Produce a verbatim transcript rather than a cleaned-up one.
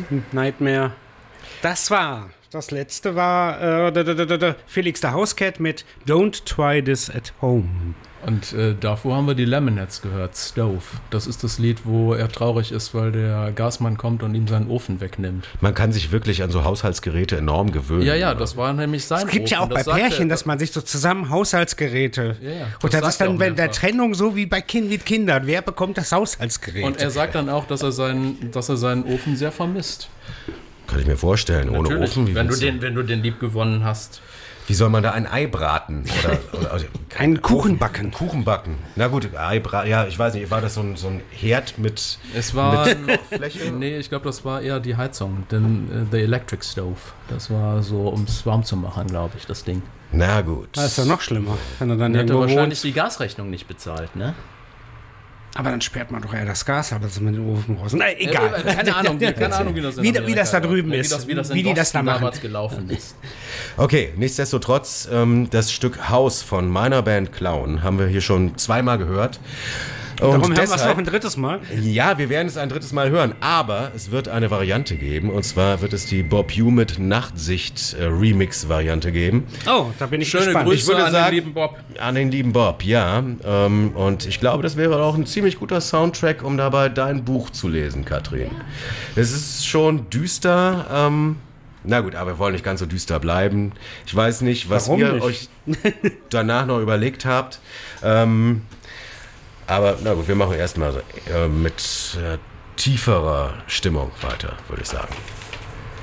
Nightmare. Das war, das letzte war äh, d -d -d -d Felix the Housecat mit Don't Try This at Home. Und äh, davor haben wir die Lemonheads gehört, Stove. Das ist das Lied, wo er traurig ist, weil der Gasmann kommt und ihm seinen Ofen wegnimmt. Man kann sich wirklich an so Haushaltsgeräte enorm gewöhnen. Ja, ja, oder? das war nämlich sein Ofen. Es gibt ja auch bei Pärchen, dass man sich so zusammen Haushaltsgeräte... Ja, ja, und das, das ist dann bei der mehrfach. Trennung so wie bei Kind mit Kindern. Wer bekommt das Haushaltsgerät? Und er sagt dann auch, dass er seinen, dass er seinen Ofen sehr vermisst. Kann ich mir vorstellen, ohne Natürlich, Ofen. Wie, wenn, du willst du- den, wenn du den lieb gewonnen hast. wie soll man da ein Ei braten? Oder, oder also, Einen Kuchen backen. Kuchen backen. Na gut, Ei bra- ja, ich weiß nicht, war das so ein, so ein Herd mit, Es war. mit Fläche? Nee, ich glaube, das war eher die Heizung. Denn äh, The Electric Stove. Das war so, um es warm zu machen, glaube ich, das Ding. Na gut. Das ist ja noch schlimmer, wenn du dann Der hätte irgendwo wahrscheinlich wohnst. die Gasrechnung nicht bezahlt, ne? Aber dann sperrt man doch eher das Gas, aber das mit dem Ofen raus. Na, egal. Äh, keine Ahnung, wie, keine Ahnung, wie das in Wie, wie das da Amerika- drüben wie ist. Das, wie das in wie die das da Boston machen. damals gelaufen ist. Okay, nichtsdestotrotz, ähm, das Stück Haus von meiner Band Clown haben wir hier schon zweimal gehört. Und Darum hören wir es deshalb- noch ein drittes Mal. Ja, wir werden es ein drittes Mal hören, aber es wird eine Variante geben. Und zwar wird es die Bob Hewitt Nachtsicht äh, Remix-Variante geben. Oh, da bin ich Schöne gespannt. Grüße Ich würde an sagen- den lieben Bob. An den lieben Bob, ja. Ähm, und ich glaube, das wäre auch ein ziemlich guter Soundtrack, um dabei dein Buch zu lesen, Katrin. Es ist schon düster. Ähm, na gut, aber wir wollen nicht ganz so düster bleiben. Ich weiß nicht, was Warum ihr nicht? euch danach noch überlegt habt. Ähm, aber na gut, wir machen erstmal äh, mit äh, tieferer Stimmung weiter, würde ich sagen.